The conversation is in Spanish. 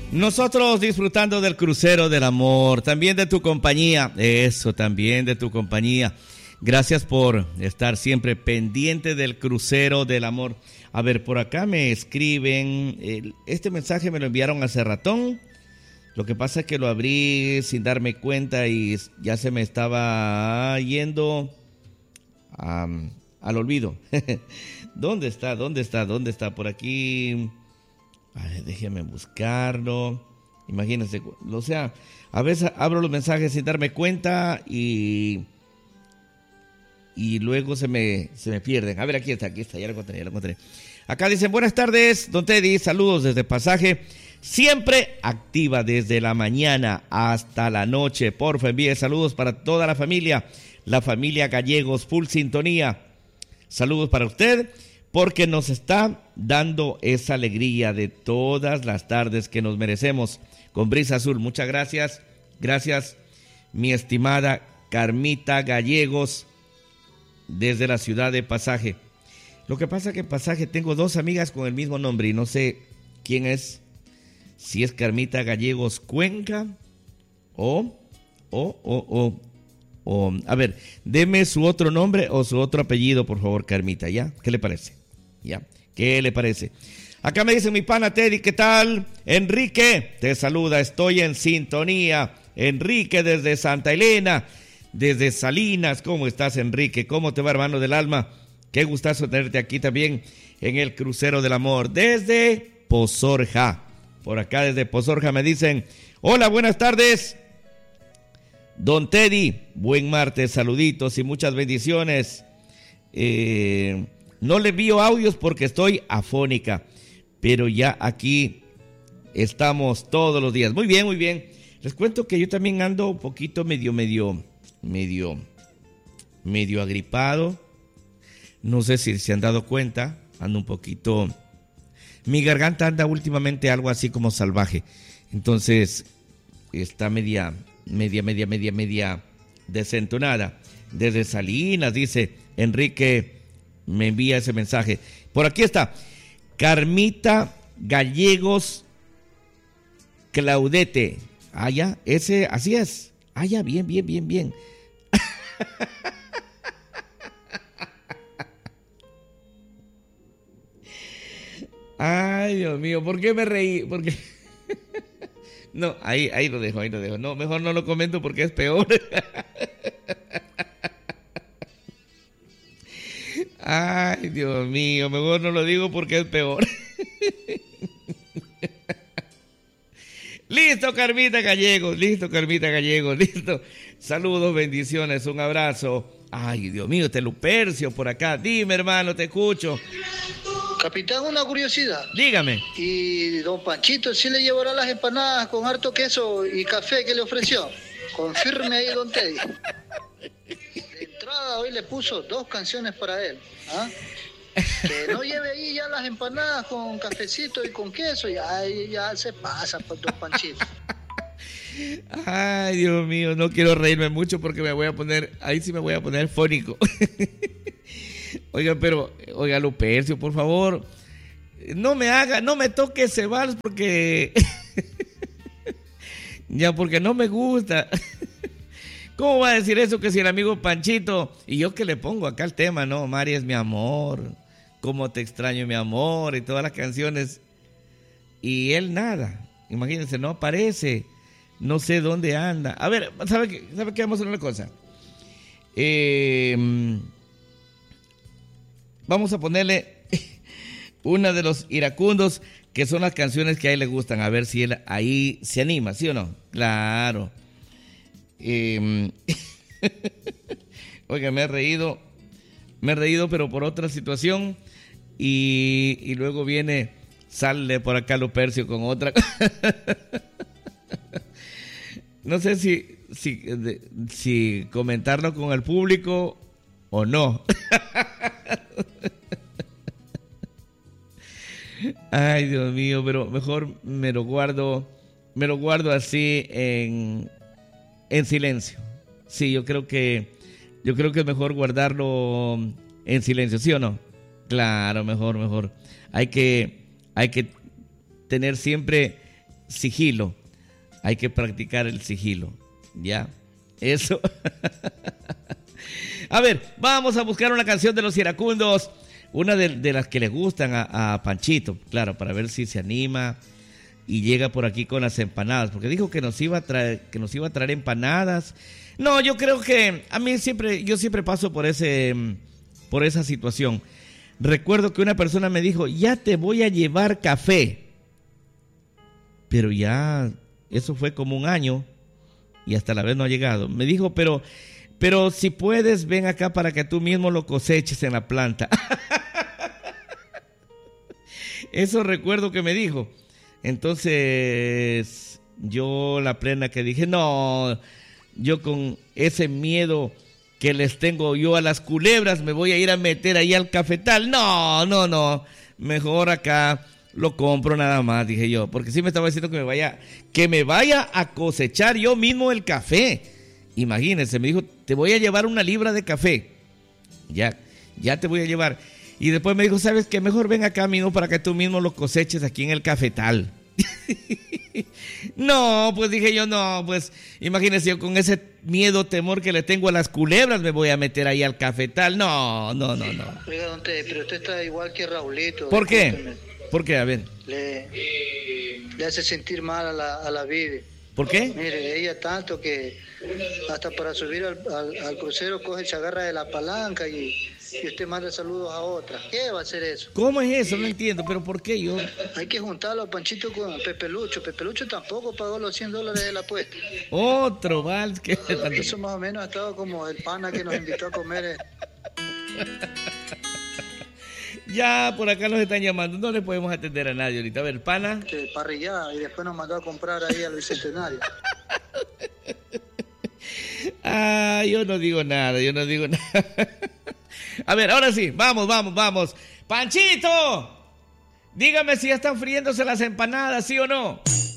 Nosotros disfrutando del crucero del amor, también de tu compañía, eso, también de tu compañía. Gracias por estar siempre pendiente del crucero del amor. A ver, por acá me escriben, este mensaje me lo enviaron hace ratón. Lo que pasa es que lo abrí sin darme cuenta y ya se me estaba yendo al olvido. ¿Dónde está? ¿Dónde está? ¿Dónde está? Por aquí. Ay, déjeme buscarlo. Imagínense, o sea, a veces abro los mensajes sin darme cuenta y luego se me pierden. A ver, aquí está, ya lo encontré. Acá dicen, buenas tardes, don Teddy, saludos desde Pasaje. Siempre activa desde la mañana hasta la noche. Porfa, envíe saludos para toda la familia Gallegos, full sintonía. Saludos para usted, porque nos está dando esa alegría de todas las tardes que nos merecemos con Brisa Azul. Muchas gracias. Gracias, mi estimada Carmita Gallegos, desde la ciudad de Pasaje. Lo que pasa es que en Pasaje tengo dos amigas con el mismo nombre y no sé quién es. Si es Carmita Gallegos Cuenca o a ver, deme su otro nombre o su otro apellido, por favor, Carmita, ¿ya? ¿Qué le parece? ¿Ya? ¿Qué le parece? Acá me dice mi pana Teddy, ¿qué tal? Enrique, te saluda, estoy en sintonía. Enrique desde Santa Elena, desde Salinas. ¿Cómo estás, Enrique? ¿Cómo te va, hermano del alma? Qué gustazo tenerte aquí también en el crucero del amor, desde Pozorja. Por acá desde Pozorja me dicen, hola, buenas tardes. Don Teddy, buen martes, saluditos y muchas bendiciones. No le envío audios porque estoy afónica, pero ya aquí estamos todos los días. Muy bien, muy bien. Les cuento que yo también ando un poquito medio agripado. No sé si se han dado cuenta, ando un poquito... Mi garganta anda últimamente algo así como salvaje. Entonces, está media desentonada. Desde Salinas, dice Enrique, me envía ese mensaje. Por aquí está, Carmita Gallegos Claudete. Ah, ya, ese, así es. Ah, ya, bien. Ay, Dios mío, ¿por qué me reí? Porque no, ahí lo dejo. No, mejor no lo comento porque es peor. Ay, Dios mío, mejor no lo digo porque es peor. Listo, Carmita Gallegos, listo. Saludos, bendiciones, un abrazo. Ay, Dios mío, este Lupercio por acá. Dime, hermano, te escucho. Capitán, una curiosidad. Dígame. ¿Y don Panchito sí le llevará las empanadas con harto queso y café que le ofreció? Confirme ahí, don Teddy. De entrada hoy le puso 2 canciones para él. ¿Ah? Que no lleve ahí ya las empanadas con cafecito y con queso. Ya se pasa, pues, don Panchito. Ay, Dios mío, no quiero reírme mucho porque ahí sí me voy a poner fónico. Oiga, Lupercio, por favor, no me toque ese vals porque ya, porque no me gusta. ¿Cómo va a decir eso que si el amigo Panchito? Y yo que le pongo acá el tema, no, Mari es mi amor, cómo te extraño mi amor y todas las canciones, y él nada, imagínense, no aparece, no sé dónde anda. A ver, ¿sabe qué? Vamos a hacer una cosa. Vamos a ponerle una de los iracundos, que son las canciones que a él le gustan. A ver si él ahí se anima, ¿sí o no? Claro. Oiga, me he reído, pero por otra situación. Y luego sale por acá Lupercio con otra. No sé si comentarlo con el público o no. Ay, Dios mío, pero mejor me lo guardo así en silencio. Sí, yo creo que es mejor guardarlo en silencio, ¿sí o no? Claro, mejor. Hay que tener siempre sigilo. Hay que practicar el sigilo. Ya, eso. A ver, vamos a buscar una canción de los iracundos. Una de las que le gustan a Panchito, claro, para ver si se anima y llega por aquí con las empanadas, porque dijo que nos iba a traer empanadas. No, yo creo que yo siempre paso por esa situación. Recuerdo que una persona me dijo, ya te voy a llevar café. Pero ya, eso fue como un año y hasta la vez no ha llegado. Me dijo, pero si puedes, ven acá para que tú mismo lo coseches en la planta. Eso recuerdo que me dijo. Entonces, yo la plena que dije, no, yo con ese miedo que les tengo yo a las culebras, me voy a ir a meter ahí al cafetal. No, mejor acá lo compro nada más, dije yo, porque sí me estaba diciendo que me vaya a cosechar yo mismo el café. Imagínense, me dijo, te voy a llevar 1 libra de café. Ya te voy a llevar. Y después me dijo, ¿sabes qué? Mejor ven acá mismo para que tú mismo lo coseches aquí en el cafetal. No, pues dije yo, no, pues imagínense, yo con ese miedo, temor que le tengo a las culebras, me voy a meter ahí al cafetal. No. Oiga, don Teddy, pero usted está igual que Raulito. ¿Por qué? ¿Por qué? A ver. Le hace sentir mal a la Vivi. ¿Por qué? Mire, ella tanto que hasta para subir al crucero se agarra de la palanca y usted manda saludos a otra. ¿Qué va a hacer eso? ¿Cómo es eso? No entiendo, pero ¿por qué yo? Hay que juntarlo a Panchito con Pepe Lucho. Pepe Lucho tampoco pagó los $100 de la apuesta. Otro vals que... Eso más o menos ha estado como el pana que nos invitó a comer. Ya, por acá nos están llamando. No le podemos atender a nadie ahorita. A ver, pana. Parrillada, y después nos mandó a comprar ahí al Bicentenario. Yo no digo nada. A ver, ahora sí, vamos. Panchito, dígame si ya están friéndose las empanadas, ¿sí o no?